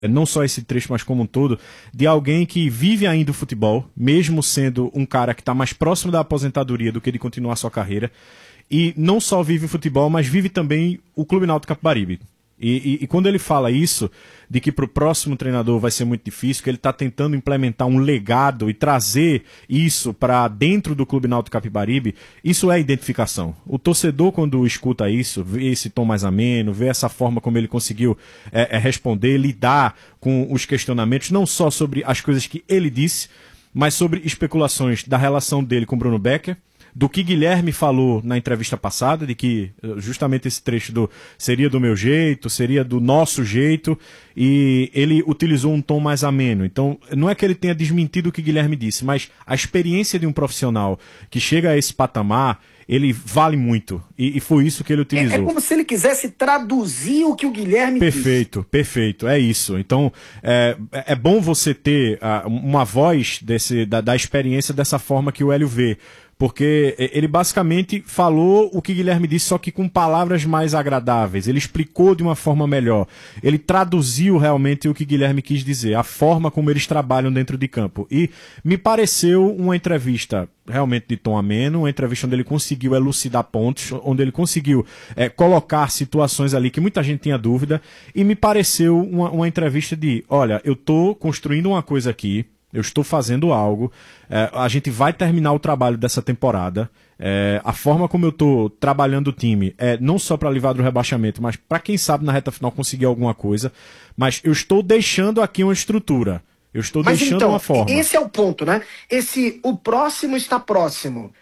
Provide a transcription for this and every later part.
não só esse trecho, mas como um todo, de alguém que vive ainda o futebol, mesmo sendo um cara que está mais próximo da aposentadoria do que de continuar sua carreira, e não só vive o futebol, mas vive também o Clube Náutico Capibaribe. E quando ele fala isso, de que para o próximo treinador vai ser muito difícil, que ele está tentando implementar um legado e trazer isso para dentro do Clube Náutico Capibaribe, isso é identificação. O torcedor, quando escuta isso, vê esse tom mais ameno, vê essa forma como ele conseguiu responder, lidar com os questionamentos, não só sobre as coisas que ele disse, mas sobre especulações da relação dele com Bruno Becker, do que Guilherme falou na entrevista passada, de que justamente esse trecho seria do meu jeito, seria do nosso jeito, e ele utilizou um tom mais ameno. Então, não é que ele tenha desmentido o que Guilherme disse, mas a experiência de um profissional que chega a esse patamar, ele vale muito, e foi isso que ele utilizou. É como se ele quisesse traduzir o que o Guilherme disse. Perfeito, é isso. Então, é bom você ter uma voz da experiência dessa forma que o Hélio vê, porque ele basicamente falou o que Guilherme disse, só que com palavras mais agradáveis. Ele explicou de uma forma melhor. Ele traduziu realmente o que Guilherme quis dizer, a forma como eles trabalham dentro de campo. E me pareceu uma entrevista realmente de tom ameno, uma entrevista onde ele conseguiu elucidar pontos, onde ele conseguiu colocar situações ali que muita gente tinha dúvida, e me pareceu uma entrevista de, olha, eu estou construindo uma coisa aqui, eu estou fazendo algo, a gente vai terminar o trabalho dessa temporada, a forma como eu estou trabalhando o time é não só para livrar do rebaixamento, mas para quem sabe na reta final conseguir alguma coisa, mas eu estou deixando aqui uma estrutura, eu estou deixando uma forma. Esse é o ponto, né? O próximo está próximo.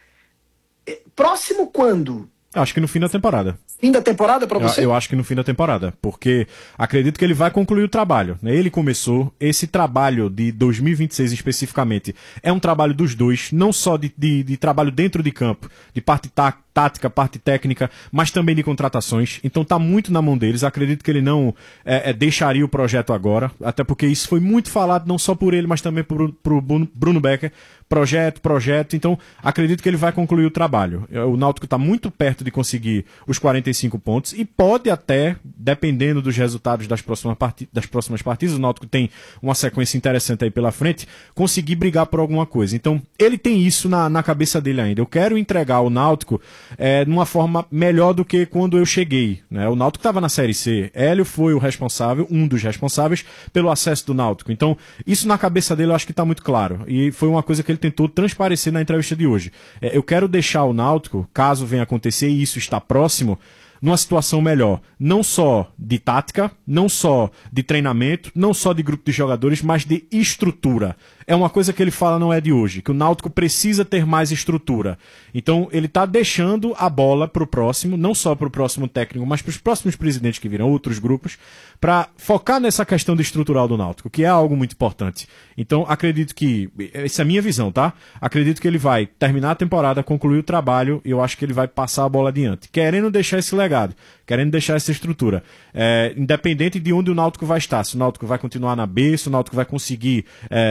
Próximo quando? Acho que no fim da temporada. Fim da temporada para você? Eu acho que no fim da temporada, porque acredito que ele vai concluir o trabalho. Ele começou, esse trabalho de 2026 especificamente, é um trabalho dos dois, não só de trabalho dentro de campo, de parte tática, parte técnica, mas também de contratações. Então tá muito na mão deles, acredito que ele não deixaria o projeto agora, até porque isso foi muito falado, não só por ele, mas também pro Bruno Becker. Projeto, então acredito que ele vai concluir o trabalho. O Náutico está muito perto de conseguir os 45 pontos e pode até, dependendo dos resultados das próximas partidas, o Náutico tem uma sequência interessante aí pela frente, conseguir brigar por alguma coisa. Então ele tem isso na cabeça dele ainda. Eu quero entregar o Náutico de uma forma melhor do que quando eu cheguei. Né? O Náutico estava na Série C, Hélio foi o responsável, um dos responsáveis pelo acesso do Náutico. Então isso na cabeça dele eu acho que está muito claro. E foi uma coisa que ele tentou transparecer na entrevista de hoje. Eu quero deixar o Náutico, caso venha acontecer e isso está próximo, numa situação melhor, não só de tática, não só de treinamento, não só de grupo de jogadores, mas de estrutura. É uma coisa que ele fala não é de hoje, que o Náutico precisa ter mais estrutura. Então ele está deixando a bola para o próximo, não só para o próximo técnico, mas para os próximos presidentes que virão, outros grupos, para focar nessa questão de estrutural do Náutico, que é algo muito importante. Então acredito que, essa é a minha visão, tá? Acredito que ele vai terminar a temporada, concluir o trabalho, e eu acho que ele vai passar a bola adiante, querendo deixar esse legado, querendo deixar essa estrutura. Independente de onde o Náutico vai estar, se o Náutico vai continuar na B, se o Náutico vai conseguir,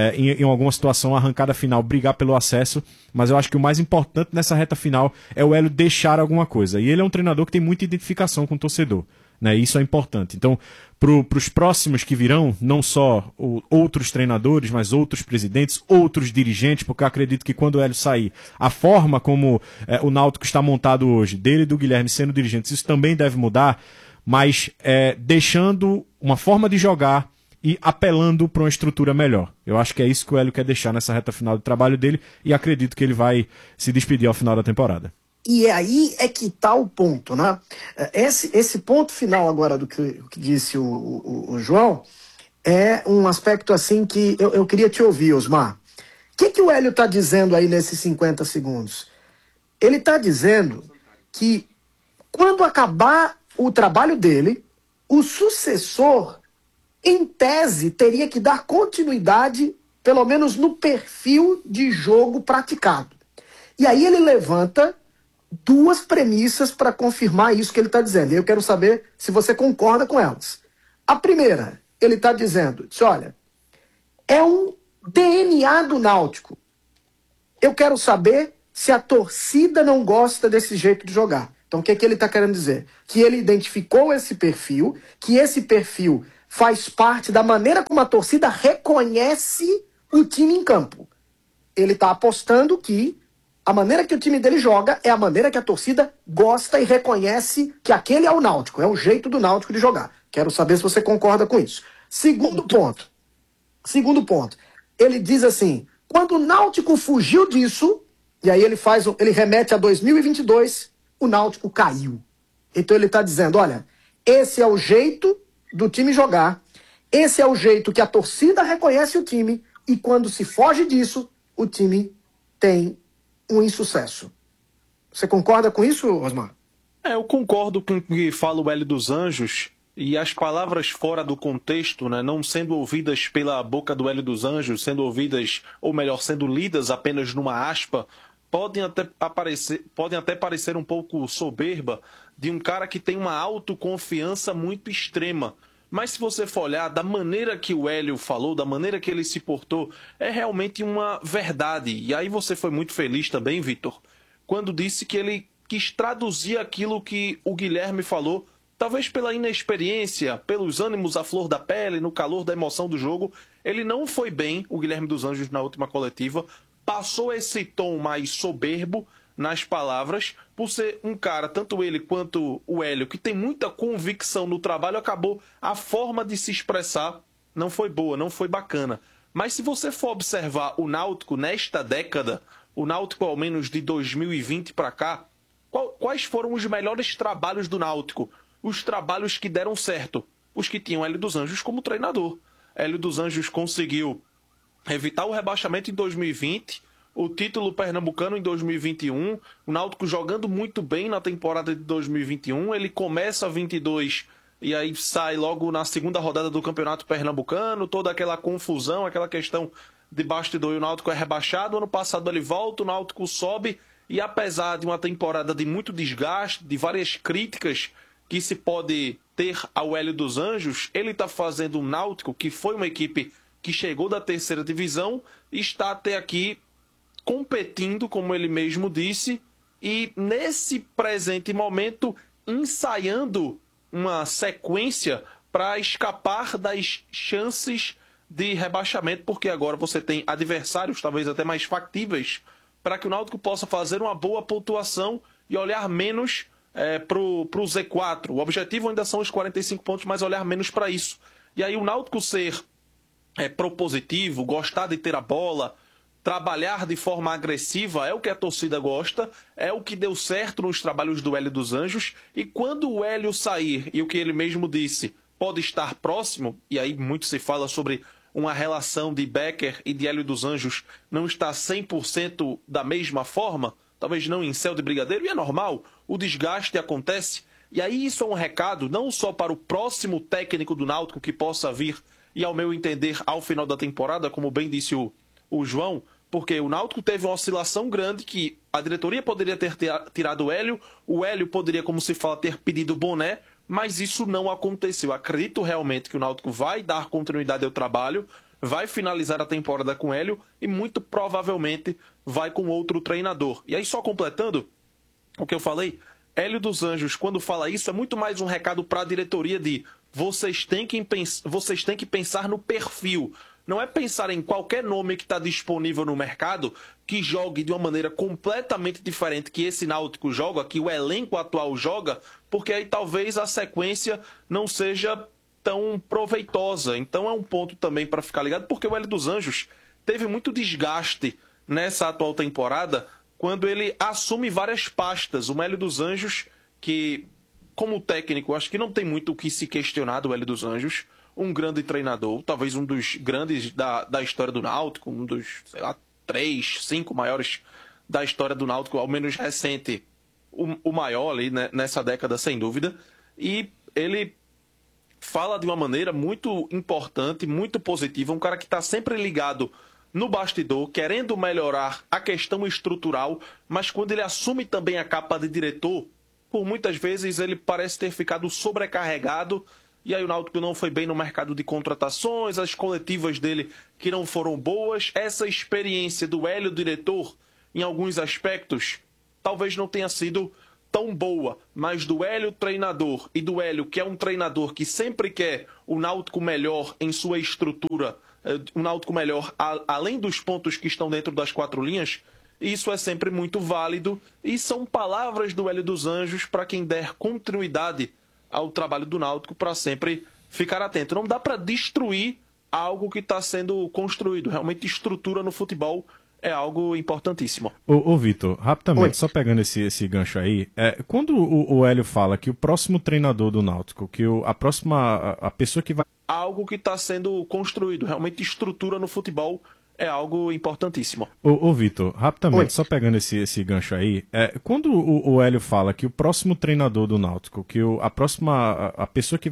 em alguma situação, a arrancada final, brigar pelo acesso, mas eu acho que o mais importante nessa reta final é o Hélio deixar alguma coisa. E ele é um treinador que tem muita identificação com o torcedor. Né? Isso é importante. Então, para os próximos que virão, não só outros treinadores, mas outros presidentes, outros dirigentes, porque eu acredito que quando o Hélio sair, a forma como o Náutico está montado hoje, dele e do Guilherme sendo dirigentes, isso também deve mudar, mas deixando uma forma de jogar e apelando para uma estrutura melhor. Eu acho que é isso que o Hélio quer deixar nessa reta final do trabalho dele e acredito que ele vai se despedir ao final da temporada. E aí é que está o ponto, né? Esse ponto final agora do que disse o João é um aspecto assim que eu queria te ouvir, Osmar. O que o Hélio está dizendo aí nesses 50 segundos? Ele está dizendo que quando acabar o trabalho dele, o sucessor, em tese, teria que dar continuidade, pelo menos no perfil de jogo praticado. E aí ele levanta duas premissas para confirmar isso que ele está dizendo. E eu quero saber se você concorda com elas. A primeira, ele está dizendo, olha, é um DNA do Náutico. Eu quero saber se a torcida não gosta desse jeito de jogar. Então o que ele está querendo dizer? Que ele identificou esse perfil, que esse perfil faz parte da maneira como a torcida reconhece o time em campo. Ele está apostando que a maneira que o time dele joga é a maneira que a torcida gosta e reconhece que aquele é o Náutico, é o jeito do Náutico de jogar. Quero saber se você concorda com isso. Segundo ponto. Ele diz assim, quando o Náutico fugiu disso, e aí ele remete a 2022, o Náutico caiu. Então ele está dizendo, olha, esse é o jeito do time jogar, esse é o jeito que a torcida reconhece o time, e quando se foge disso, o time tem um insucesso. Você concorda com isso, Osmar? Eu concordo com o que fala o Hélio dos Anjos, e as palavras fora do contexto, né, não sendo ouvidas pela boca do Hélio dos Anjos, sendo ouvidas, ou melhor, sendo lidas apenas numa aspa, podem até parecer um pouco soberba de um cara que tem uma autoconfiança muito extrema. Mas se você for olhar da maneira que o Hélio falou, da maneira que ele se portou, é realmente uma verdade. E aí você foi muito feliz também, Vitor, quando disse que ele quis traduzir aquilo que o Guilherme falou, talvez pela inexperiência, pelos ânimos à flor da pele, no calor da emoção do jogo. Ele não foi bem, o Guilherme dos Anjos, na última coletiva, passou esse tom mais soberbo nas palavras, por ser um cara, tanto ele quanto o Hélio, que tem muita convicção no trabalho, acabou a forma de se expressar não foi boa, não foi bacana. Mas se você for observar o Náutico nesta década, o Náutico ao menos de 2020 para cá, quais foram os melhores trabalhos do Náutico? Os trabalhos que deram certo, os que tinham Hélio dos Anjos como treinador. Hélio dos Anjos conseguiu evitar o rebaixamento em 2020, o título pernambucano em 2021, o Náutico jogando muito bem na temporada de 2021, ele começa a 22 e aí sai logo na segunda rodada do Campeonato Pernambucano, toda aquela confusão, aquela questão de bastidor, e o Náutico é rebaixado. Ano passado ele volta, o Náutico sobe, e apesar de uma temporada de muito desgaste, de várias críticas que se pode ter ao Hélio dos Anjos, ele está fazendo um Náutico, que foi uma equipe que chegou da terceira divisão, e está até aqui competindo, como ele mesmo disse, e nesse presente momento ensaiando uma sequência para escapar das chances de rebaixamento, porque agora você tem adversários talvez até mais factíveis para que o Náutico possa fazer uma boa pontuação e olhar menos para o Z4. O objetivo ainda são os 45 pontos, mas olhar menos para isso. E aí o Náutico ser propositivo, gostar de ter a bola, trabalhar de forma agressiva é o que a torcida gosta, é o que deu certo nos trabalhos do Hélio dos Anjos, e quando o Hélio sair, e o que ele mesmo disse, pode estar próximo, e aí muito se fala sobre uma relação de Becker e de Hélio dos Anjos não está 100% da mesma forma, talvez não em céu de brigadeiro, e é normal, o desgaste acontece, e aí isso é um recado não só para o próximo técnico do Náutico que possa vir, e ao meu entender, ao final da temporada, como bem disse o João, porque o Náutico teve uma oscilação grande que a diretoria poderia ter tirado o Hélio poderia, como se fala, ter pedido boné, mas isso não aconteceu. Acredito realmente que o Náutico vai dar continuidade ao trabalho, vai finalizar a temporada com o Hélio e muito provavelmente vai com outro treinador. E aí, só completando o que eu falei, Hélio dos Anjos, quando fala isso, é muito mais um recado para a diretoria de vocês têm que pensar no perfil. Não é pensar em qualquer nome que está disponível no mercado que jogue de uma maneira completamente diferente que esse Náutico joga, que o elenco atual joga, porque aí talvez a sequência não seja tão proveitosa. Então é um ponto também para ficar ligado, porque o Hélio dos Anjos teve muito desgaste nessa atual temporada quando ele assume várias pastas. O Hélio dos Anjos, que como técnico, acho que não tem muito o que se questionar do Hélio dos Anjos, um grande treinador, talvez um dos grandes da história do Náutico, um dos, 3, 5 maiores da história do Náutico, ao menos recente, o maior ali, né, nessa década, sem dúvida. E ele fala de uma maneira muito importante, muito positiva, um cara que está sempre ligado no bastidor, querendo melhorar a questão estrutural, mas quando ele assume também a capa de diretor, por muitas vezes ele parece ter ficado sobrecarregado. E aí o Náutico não foi bem no mercado de contratações, as coletivas dele que não foram boas. Essa experiência do Hélio diretor, em alguns aspectos, talvez não tenha sido tão boa, mas do Hélio treinador e do Hélio, que é um treinador que sempre quer o Náutico melhor em sua estrutura, o Náutico melhor além dos pontos que estão dentro das 4 linhas, isso é sempre muito válido e são palavras do Hélio dos Anjos para quem der continuidade ao trabalho do Náutico para sempre ficar atento. Não dá para destruir algo que está sendo construído. Realmente, estrutura no futebol é algo importantíssimo. Ô Vitor, rapidamente, Oi. só pegando esse gancho aí, quando o Hélio fala que o próximo treinador do Náutico, que a pessoa que vai... Algo que está sendo construído. Realmente, estrutura no futebol é algo importantíssimo. Ô Vitor, rapidamente, Oi. só pegando esse gancho aí, quando o Hélio fala que o próximo treinador do Náutico, que a pessoa que